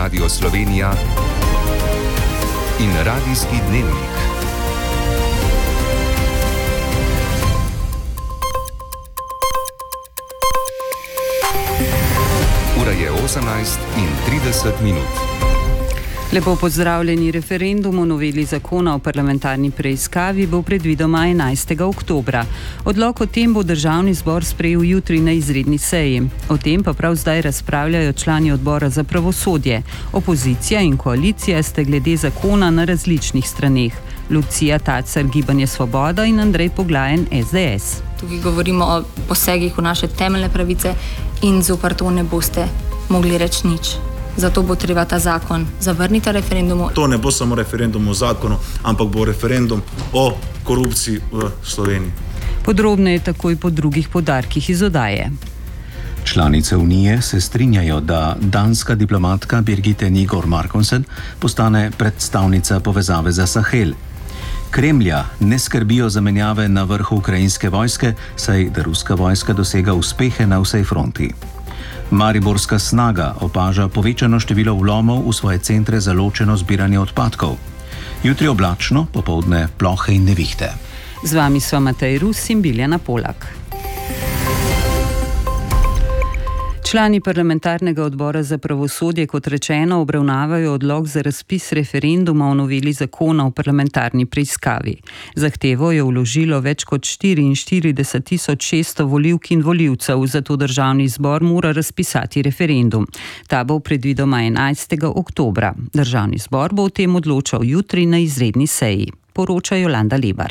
Radio Slovenija in Radijski dnevnik. Ura je 18:30. Lepo pozdravljeni. Referendum o noveli zakona o parlamentarni preiskavi bo predvidoma 11. oktobra. Odlok o tem bo državni zbor sprejel jutri na izredni seji. O tem pa prav zdaj razpravljajo člani odbora za pravosodje. Opozicija in koalicija ste glede zakona na različnih straneh. Lucija Tacer, Gibanje Svoboda in Andrej Poglajen, SDS. Tukaj govorimo o posegih v naše temeljne pravice in zoper to ne boste mogli reči nič. Zato bo treba ta zakon zavrniti referendumu. To ne bo samo referendum o zakonu, ampak bo referendum o korupciji v Sloveniji. Podrobneje takoj po drugih podarkih iz oddaje. Članice Unije se strinjajo, da danska diplomatka Birgitte Nygaard Markussen postane predstavnica povezave za Sahel. Kremlja ne skrbijo zamenjave na vrhu ukrajinske vojske, saj da ruska vojska dosega uspehe na vsej fronti. Mariborska Snaga opaža povečano število vlomov v svoje centre za ločeno zbiranje odpadkov. Jutri oblačno, popoldne plohe in nevihte. Z vami so Matej Rus in Biljana Polak. Člani parlamentarnega odbora za pravosodje, kot rečeno, obravnavajo odlok za razpis referenduma o noveli zakona o parlamentarni preiskavi. Zahtevo je vložilo več kot 44.600 volivk in volivcev, zato državni zbor mora razpisati referendum. Ta bo predvidoma 11. oktobra. Državni zbor bo o tem odločal jutri na izredni seji, poroča Jolanda Lebar.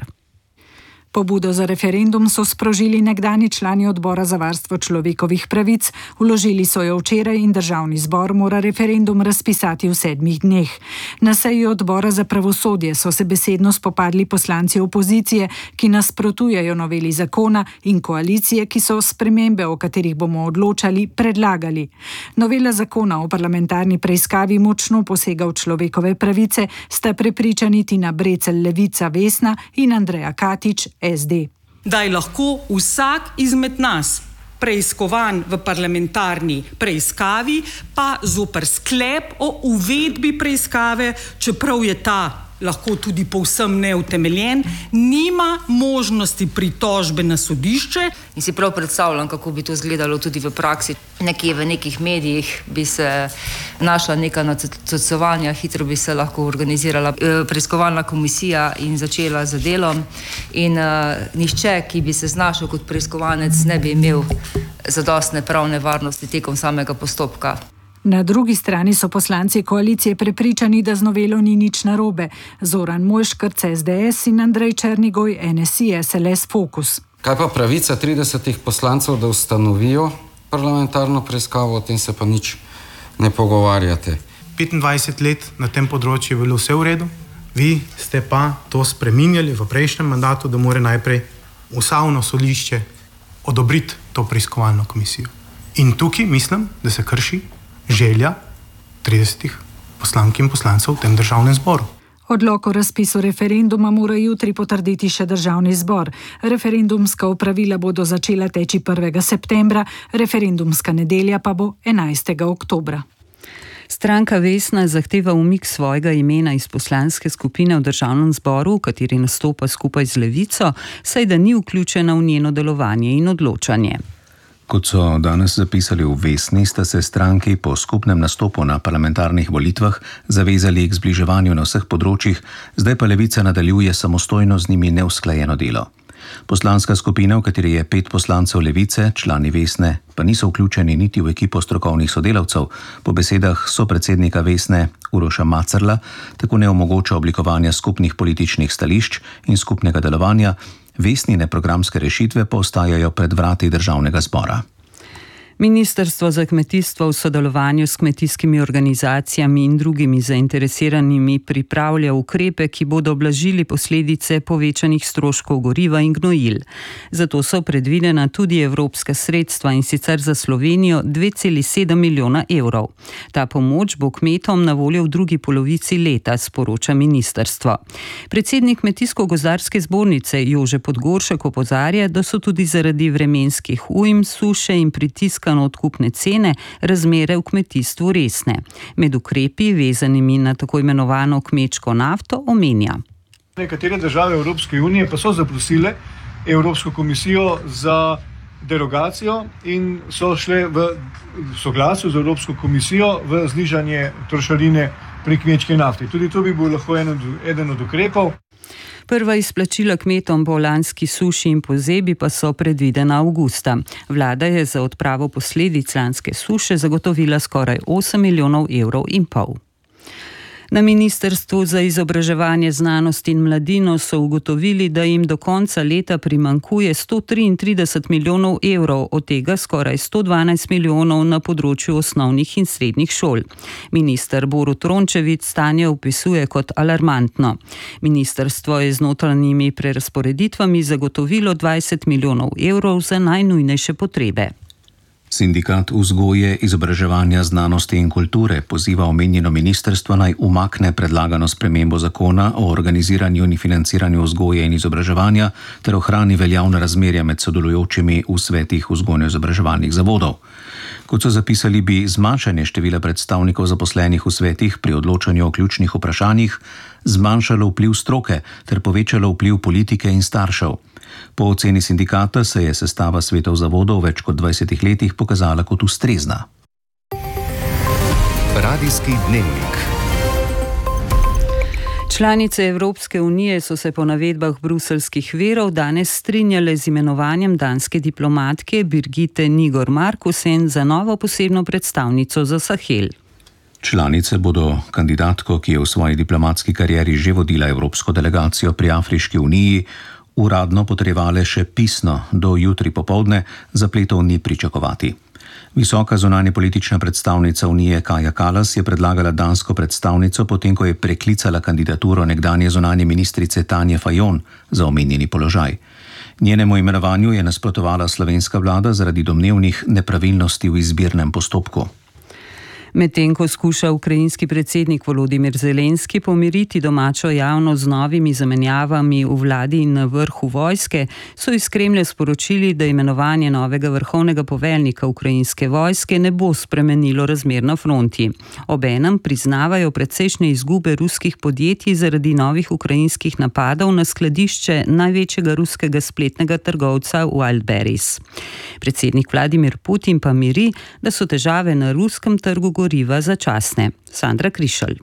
Pobudo za referendum so sprožili nekdanji člani odbora za varstvo človekovih pravic. Vložili so jo včeraj in državni zbor mora referendum razpisati v 7 dneh. Na seji odbora za pravosodje so se besedno spopadli poslanci opozicije, ki nasprotujejo noveli zakona, in koalicije, ki so spremembe, o katerih bomo odločali, predlagali. Novela zakona o parlamentarni preiskavi močno posega v človekove pravice, sta prepričani Tina Brecelj, Levica, Vesna in Andreja Katič, SD. Da je lahko vsak izmed nas preiskovan v parlamentarni preiskavi, pa zoper sklep o uvedbi preiskave, čeprav je ta lahko tudi povsem neutemeljen, nima možnosti pritožbe na sodišče. In si prav predstavljam, kako bi to izgledalo tudi v praksi. Nekje v nekih medijih bi se našla neka nacocovanja, hitro bi se lahko organizirala preiskovalna komisija in začela z delom. In nihče, ki bi se znašel kot preiskovanec, ne bi imel zadostne pravne varnosti tekom samega postopka. Na drugi strani so poslanci koalicije prepričani, da z novelo ni nič narobe. Zoran Mojškrc, SDS in Andrej Černigoj, NSI, SLS, Fokus. Kaj pa pravica 30 poslancev, da ustanovijo parlamentarno preiskavo, o tem se pa nič ne pogovarjate. 25 let na tem področju je bilo vse v redu, vi ste pa to spreminjali v prejšnjem mandatu, da mora najprej ustavno sodišče odobriti to preiskovalno komisijo. In tukaj mislim, da se krši želja 30 poslank in poslancev v tem državnem zboru. Odlok o razpisu referenduma mora jutri potrditi še državni zbor. Referendumska opravila bodo začela teči 1. septembra, referendumska nedelja pa bo 11. oktobra. Stranka Vesna zahteva umik svojega imena iz poslanske skupine v državnem zboru, v kateri nastopa skupaj z Levico, saj da ni vključena v njeno delovanje in odločanje. Kot so danes zapisali v Vesni, sta se stranki po skupnem nastopu na parlamentarnih volitvah zavezali k zbliževanju na vseh področjih, zdaj pa Levica nadaljuje samostojno z njimi neusklajeno delo. Poslanska skupina, v kateri je 5 poslancev Levice, člani Vesne, pa niso vključeni niti v ekipo strokovnih sodelavcev, po besedah sopredsednika Vesne Uroša Macerla, tako ne omogoča oblikovanja skupnih političnih stališč in skupnega delovanja. Vesnine programske rešitve pa ostajajo pred vrati državnega zbora. Ministrstvo za kmetijstvo v sodelovanju s kmetijskimi organizacijami in drugimi zainteresiranimi pripravlja ukrepe, ki bodo ublažili posledice povečanih stroškov goriva in gnojil. Zato so predvidena tudi evropska sredstva, in sicer za Slovenijo 2,7 milijona evrov. Ta pomoč bo kmetom na voljo v drugi polovici leta, sporoča ministrstvo. Predsednik Kmetijsko-gozdarske zbornice Jože Podgoršek opozarja, da so tudi zaradi vremenskih ujm, suše in pritiska pritiska na odkupne cene, razmere v kmetijstvu resne. Med ukrepi, vezanimi na tako imenovano kmečko nafto, omenja. Nekatere države Evropske unije pa so zaprosile Evropsko komisijo za derogacijo in so šle v soglasju z Evropsko komisijo v znižanje trošarine pri kmečki nafti. Tudi to bi bil lahko eden od ukrepov. Prva izplačila kmetom po lanski suši in pozebi pa so predvidena avgusta. Vlada je za odpravo posledic lanske suše zagotovila skoraj 8,5 milijona evrov. Na Ministrstvu za izobraževanje, znanost in mladino so ugotovili, da jim do konca leta primanjkuje 133 milijonov evrov, od tega skoraj 112 milijonov na področju osnovnih in srednjih šol. Minister Borut Rončević stanje opisuje kot alarmantno. Ministrstvo je z notranjimi prerazporeditvami zagotovilo 20 milijonov evrov za najnujnejše potrebe. Sindikat vzgoje, izobraževanja, znanosti in kulture poziva omenjeno ministrstvo naj umakne predlagano spremembo zakona o organiziranju in financiranju vzgoje in izobraževanja ter ohrani veljavna razmerja med sodelujočimi v svetih vzgojno-izobraževalnih zavodov. Kot so zapisali, bi zmanjšanje števila predstavnikov zaposlenih v svetih pri odločanju o ključnih vprašanjih zmanjšalo vpliv stroke ter povečalo vpliv politike in staršev. Po oceni sindikata se je sestava svetov zavodov v več kot 20 letih pokazala kot ustrezna. Radijski dnevnik. Članice Evropske unije so se po navedbah bruselskih virov danes strinjale z imenovanjem danske diplomatke Birgitte Nygård Markussen za novo posebno predstavnico za Sahel. Članice bodo kandidatko, ki je v svoji diplomatski karieri že vodila evropsko delegacijo pri Afriški uniji, uradno potrjevale še pisno, do jutri popoldne, zapletov ni pričakovati. Visoka zunanje politična predstavnica Unije Kaja Kallas je predlagala dansko predstavnico, potem ko je preklicala kandidaturo nekdanje zunanje ministrice Tanje Fajon za omenjeni položaj. Njenemu imenovanju je nasprotovala slovenska vlada zaradi domnevnih nepravilnosti v izbirnem postopku. Medtem ko skuša ukrajinski predsednik Volodimir Zelenski pomiriti domačo javnost z novimi zamenjavami v vladi in na vrhu vojske, so iz Kremlja sporočili, da imenovanje novega vrhovnega poveljnika ukrajinske vojske ne bo spremenilo razmer na fronti. Obenem priznavajo precejšnje izgube ruskih podjetij zaradi novih ukrajinskih napadov na skladišče največjega ruskega spletnega trgovca Wildberries. Predsednik Vladimir Putin pa miri, da so težave na ruskem trgu goriva začasne. Sandra Krišelj.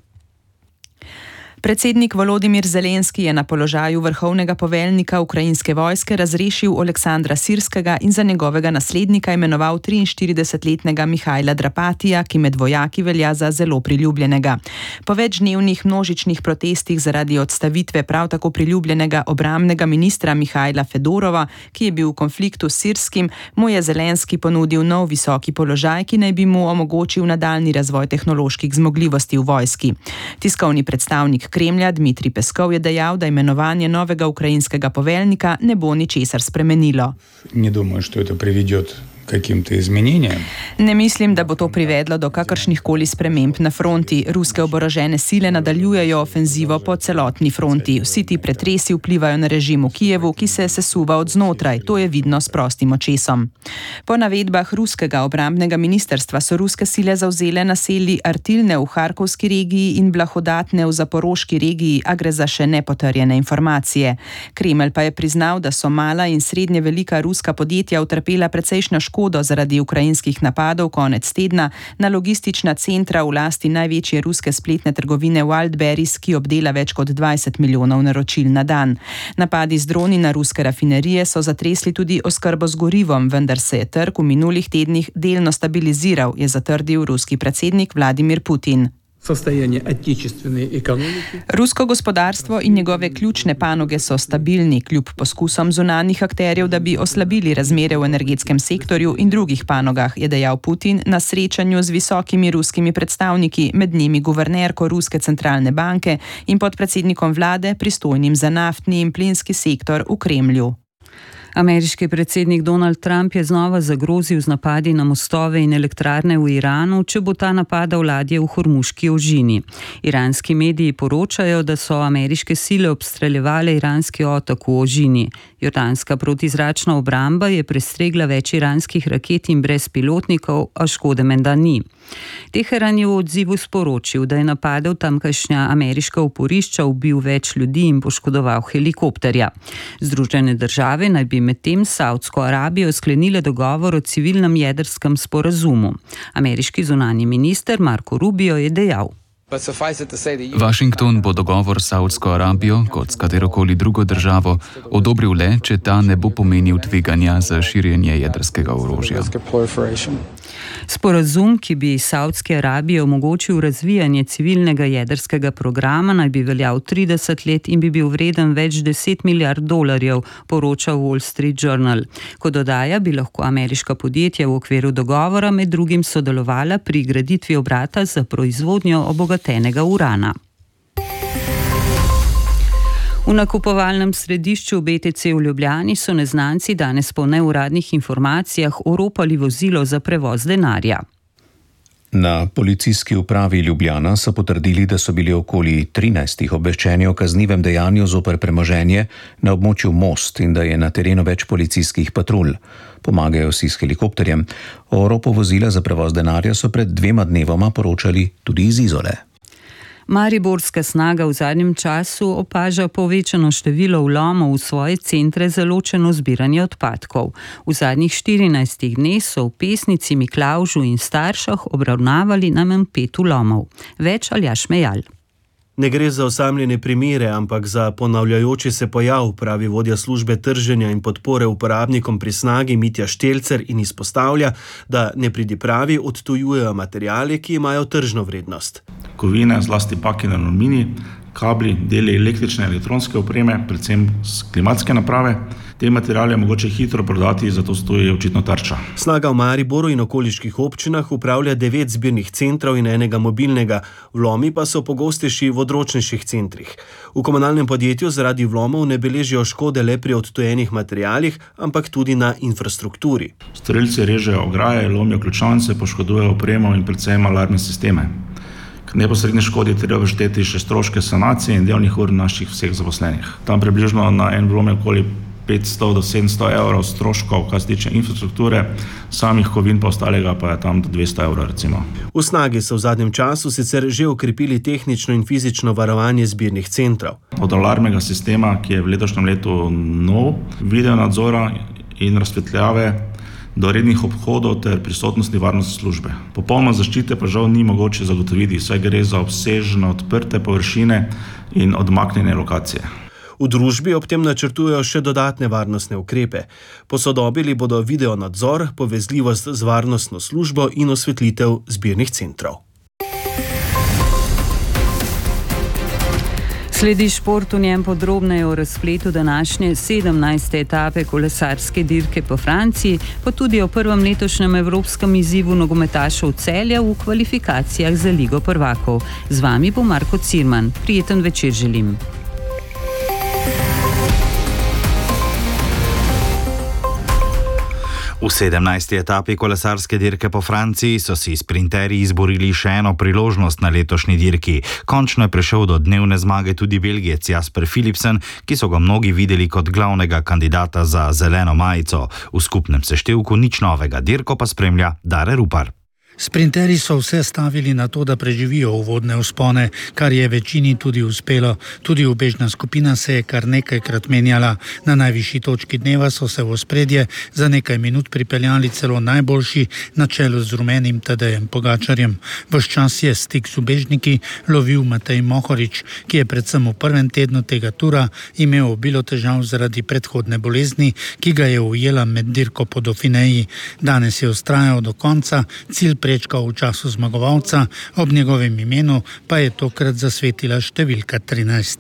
Predsednik Volodimir Zelenski je na položaju vrhovnega poveljnika ukrajinske vojske razrešil Oleksandra Sirskega in za njegovega naslednika imenoval 43-letnega Mihajla Drapatija, ki med vojaki velja za zelo priljubljenega. Po večdnevnih množičnih protestih zaradi odstavitve prav tako priljubljenega obrambnega ministra Mihajla Fedorova, ki je bil v konfliktu s Sirskim, mu je Zelenski ponudil nov visoki položaj, ki naj bi mu omogočil nadaljnji razvoj tehnoloških zmogljivosti v vojski. Tiskovni predstavnik Kremlja Dmitrij Peskov je dejal, da imenovanje novega ukrajinskega poveljnika ne bo ničesar spremenilo. Ne думаю, что это приведет к каким-то изменениям. Ne mislim, da bo to privedlo do kakršnihkoli sprememb na fronti. Ruske oborožene sile nadaljujejo ofenzivo po celotni fronti. Vsi ti pretresi vplivajo na režim v Kijevu, ki se sesuva od znotraj. To je vidno s prostim očesom. Po navedbah ruskega obrambnega ministrstva so ruske sile zavzele naselji Artilne v Harkovski regiji in Blahodatne v Zaporoški regiji, a gre za še nepotrjene informacije. Kremelj pa je priznal, da so mala in srednje velika ruska podjetja utrpela precejšnjo škodo zaradi ukrajinskih napadov konec tedna na logistična centra v lasti največje ruske spletne trgovine Wildberries, ki obdela več kot 20 milijonov naročil na dan. Napadi z droni na ruske rafinerije so zatresli tudi oskrbo z gorivom, vendar se je trg v minulih tednih delno stabiliziral, je zatrdil ruski predsednik Vladimir Putin. Rusko gospodarstvo in njegove ključne panoge so stabilni, kljub poskusom zunanjih akterjev, da bi oslabili razmere v energetskem sektorju in drugih panogah, je dejal Putin na srečanju z visokimi ruskimi predstavniki, med njimi guvernerko Ruske centralne banke in podpredsednikom vlade, pristojnim za naftni in plinski sektor v Kremlju. Ameriški predsednik Donald Trump je znova zagrozil z napadi na mostove in elektrarne v Iranu, če bo ta napadal ladje v Hormuški ožini. Iranski mediji poročajo, da so ameriške sile obstreljevale iranski otok v ožini. Jordanska protizračna obramba je prestregla več iranskih raket in brezpilotnikov, a škode menda ni. Teheran je v odzivu sporočil, da je napadel tamkajšnja ameriška oporišča, ubil več ljudi in poškodoval helikopterja. Združene države naj bi medtem s Saudsko Arabijo sklenile dogovor o civilnem jedrskem sporazumu. Ameriški zunanji minister Marco Rubio je dejal: Washington bo dogovor s Saudsko Arabijo, kot s katerokoli drugo državo, odobril le, če ta ne bo pomenil tveganja za širjenje jedrskega orožja. Sporazum, ki bi Saudski Arabiji omogočil razvijanje civilnega jedrskega programa, naj bi veljal 30 let in bi bil vreden več 10 milijard dolarjev, poroča Wall Street Journal. Kot dodaja, bi lahko ameriška podjetja v okviru dogovora med drugim sodelovala pri graditvi obrata za proizvodnjo obogatenega urana. V nakupovalnem središču BTC v Ljubljani so neznanci danes po neuradnih informacijah oropali vozilo za prevoz denarja. Na policijski upravi Ljubljana so potrdili, da so bili okoli 13 obveščeni o kaznivem dejanju zoper premoženje na območju Most in da je na terenu več policijskih patrulj. Pomagajo si s helikopterjem. O ropu vozila za prevoz denarja so pred 2 dnevoma poročali tudi iz Izole. Mariborska Snaga v zadnjem času opaža povečano število vlomov v svoje centre za ločeno zbiranje odpadkov. V zadnjih 14 dneh so v Pesnici, Miklavžu in Staršah obravnavali najmanj 5 vlomov. Več Aljaž Mejal. Ne gre za osamljene primere, ampak za ponavljajoči se pojav, pravi vodja službe trženja in podpore uporabnikom pri Snagi Mitja Štelcer in izpostavlja, da nepridipravi odtujujejo materiale, ki imajo tržno vrednost. Kovine, zlasti paki na aluminij, kabli, deli električne in elektronske opreme, predvsem klimatske naprave. Te materiale je mogoče hitro prodati, zato stoji očitno tarča. Snaga v Mariboru in okoliških občinah upravlja 9 zbirnih centrov in enega mobilnega, vlomi pa so pogostejši v odročnejših centrih. V komunalnem podjetju zaradi vlomov ne beležijo škode le pri odtujenih materialih, ampak tudi na infrastrukturi. Storilci režejo ograje, lomijo ključavnice, poškodujejo opremo in predvsem alarmne sisteme. K neposredni škodi treba všteti še stroške sanacije in delnih ur naših vseh zaposlenih. Tam približno na en vlom je okoli 500 do 700 evrov stroškov, kar se tiče infrastrukture, samih kovin pa ostalega pa je tam do 200 evrov recimo. V Snagi so v zadnjem času sicer že ukrepili tehnično in fizično varovanje zbirnih centrov. Od alarmnega sistema, ki je v letošnjem letu nov, video nadzora in razsvetljave do rednih obhodov ter prisotnosti varnostne službe. Popolno zaščite pa žal ni mogoče zagotoviti, saj gre za obsežno odprte površine in odmaknjene lokacije. V družbi ob tem načrtujejo še dodatne varnostne ukrepe. Posodobili bodo video nadzor, povezljivost z varnostno službo in osvetlitev zbirnih centrov. Sledi šport, v njem podrobneje o razpletu današnje 17. etape kolesarske dirke po Franciji, pa tudi o prvem letošnjem evropskem izzivu nogometašev Celja v kvalifikacijah za Ligo prvakov. Z vami bo Marko Cirman. Prijeten večer želim. V 17. etapi kolesarske dirke po Franciji so si sprinterji izborili še eno priložnost na letošnji dirki. Končno je prišel do dnevne zmage tudi Belgijec Jasper Philipsen, ki so ga mnogi videli kot glavnega kandidata za zeleno majico. V skupnem seštevku nič novega, dirko pa spremlja Dare Rupar. Sprinterji so vse stavili na to, da preživijo uvodne vzpone, kar je večini tudi uspelo. Tudi ubežna skupina se je kar nekajkrat menjala. Na najvišji točki dneva so se v ospredje za nekaj minut pripeljali celo najboljši na čelu z rumenim Tadejem Pogačarjem. Ves čas je stik z ubežniki lovil Matej Mohorič, ki je predvsem v prvem tednu tega tura imel obilo težav zaradi predhodne bolezni, ki ga je ujela med dirko po Dauphineji. Danes je vztrajal do konca, cilj prečkal v času zmagovalca, ob njegovem imenu pa je tokrat zasvetila številka 13.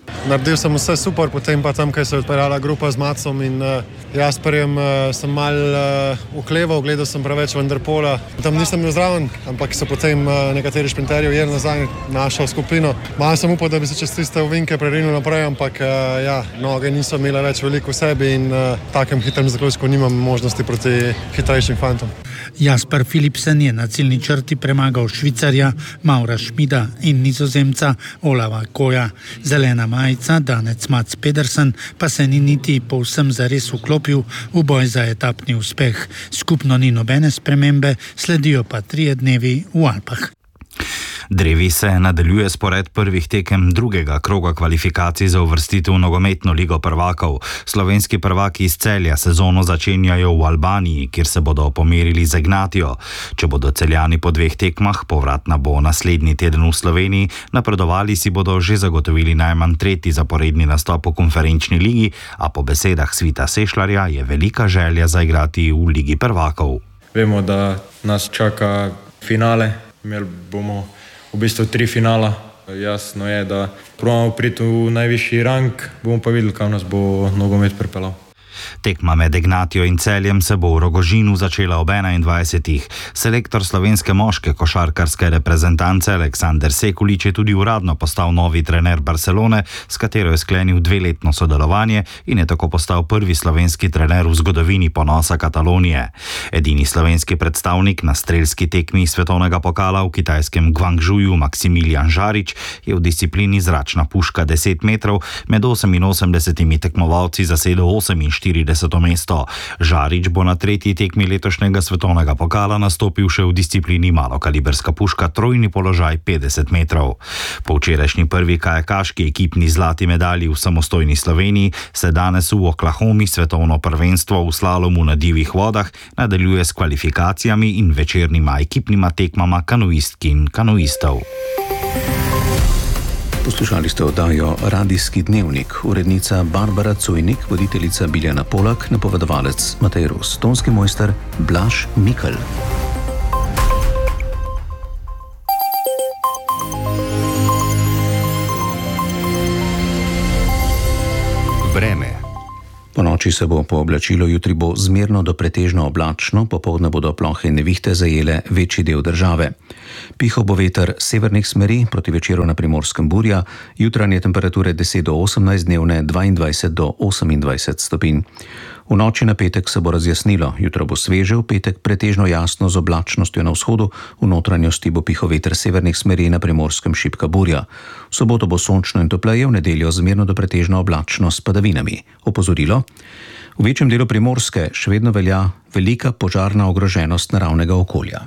Naredil sem vse super, potem pa tam, ko se je odpeljala grupa z Macom in Jasperjem, sem malo okleval, gledal sem preveč Vanderpola. Tam nisem bil zraven, ampak so potem nekateri šprinterji ujeli nazaj našo skupino. Malo sem upal, da bi se čez tiste ovinke prerinil naprej, ampak noge niso imele več veliko v sebi in takem hitrem zaključku nimam možnosti proti hitrejšim fantom. Jasper Philipsen je na ciljni črti premagal Švicarja Maura Schmida in Nizozemca Olava Koja. Zelena majica Danec Mats Pedersen pa se ni niti povsem zares vklopil v boj za etapni uspeh. Skupno ni nobene spremembe, sledijo pa 3 dnevi v Alpah. Drevi se nadaljuje spored prvih tekem drugega kroga kvalifikacij za uvrstitev v nogometno ligo prvakov. Slovenski prvaki iz Celja sezono začenjajo v Albaniji, kjer se bodo pomerili z Ignatijo. Če bodo Celjani po 2 tekmah, povratna bo naslednji teden v Sloveniji, napredovali si bodo že zagotovili najmanj 3. zaporedni nastop v konferenčni ligi, a po besedah Svita Sešljarja je velika želja zaigrati v ligi prvakov. Vemo, da nas čaka finale, imeli bomo v bistvu 3 finala. Jasno je, da probamo priti v najvišji rang, bomo pa videli, kam nas bo nogomet pripeljal. Tekma med Ignatijo in Celjem se bo v Rogožinu začela ob 21. Selektor slovenske moške košarkarske reprezentance Aleksander Sekulič je tudi uradno postal novi trener Barcelone, s katero je sklenil 2-letno sodelovanje in je tako postal prvi slovenski trener v zgodovini ponosa Katalonije. Edini slovenski predstavnik na strelski tekmi svetovnega pokala v kitajskem Guangzhouju Maksimilijan Žarič je v disciplini zračna puška 10 metrov med 88 tekmovalci zasedel 48. mesto. Žarič bo na 3. tekmi letošnjega svetovnega pokala nastopil še v disciplini malokaliberska puška trojni položaj 50 metrov. Po včerajšnji prvi kajakaški ekipni zlati medalji v samostojni Sloveniji se danes v Oklahomi svetovno prvenstvo v slalomu na divjih vodah nadaljuje s kvalifikacijami in večernima ekipnima tekmama kanuistk in kanuistov. Poslušali ste oddajo Radijski dnevnik, urednica Barbara Cujnik, voditeljica Biljana Polak, napovedovalec Matej Rus, tonski mojster Blaž Mikl. Vreme. Po noči se bo pooblačilo, jutri bo zmerno do pretežno oblačno, popoldne bodo plohe in nevihte zajele večji del države. Pihal bo veter severnih smeri, proti večeru na Primorskem burja, jutranje temperature 10 do 18, dnevne 22 do 28 stopinj. V noči na petek se bo razjasnilo, jutro bo sveže, v petek pretežno jasno z oblačnostjo na vzhodu, v notranjosti bo pihal veter severnih smeri, na Primorskem šibka burja. V soboto bo sončno in topleje, v nedeljo zmerno do pretežno oblačno s padavinami. Opozorilo: v večjem delu Primorske še vedno velja velika požarna ogroženost naravnega okolja.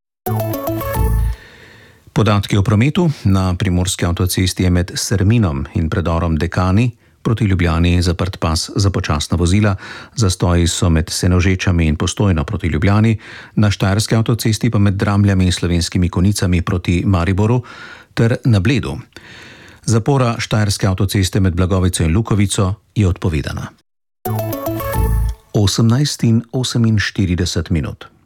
Podatki o prometu. Na primorski avtocesti je med Serminom in predorom Dekani proti Ljubljani zaprt pas za počasna vozila, zastoji so med Senožečami in Postojno proti Ljubljani, na Štajerski avtocesti pa med Dramljami in Slovenskimi Konicami proti Mariboru ter na Bledu. Zapora Štajerske avtoceste med Blagovico in Lukovico je odpovedana. 18:48.